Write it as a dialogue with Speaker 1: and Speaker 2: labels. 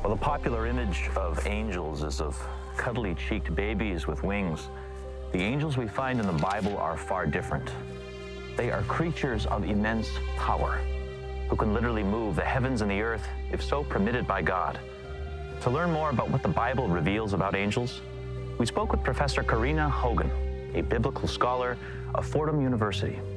Speaker 1: Well, the popular image of angels is of cuddly-cheeked babies with wings. The angels we find in the Bible are far different. They are creatures of immense power, who can literally move the heavens and the earth, if so permitted by God. To learn more about what the Bible reveals about angels, we spoke with Professor Karina Hogan, a biblical scholar of Fordham University.